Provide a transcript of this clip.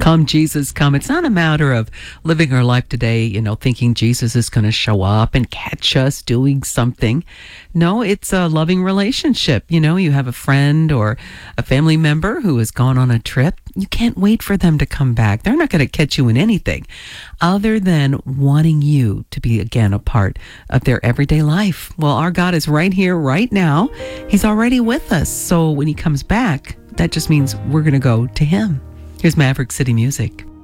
Come, Jesus, come. It's not a matter of living our life today, thinking Jesus is going to show up and catch us doing something. No, it's a loving relationship. You have a friend or a family member who has gone on a trip. You can't wait for them to come back. They're not going to catch you in anything other than wanting you to be, again, a part of their everyday life. Well, our God is right here, right now. He's already with us. So when he comes back, that just means we're going to go to him. Here's Maverick City Music.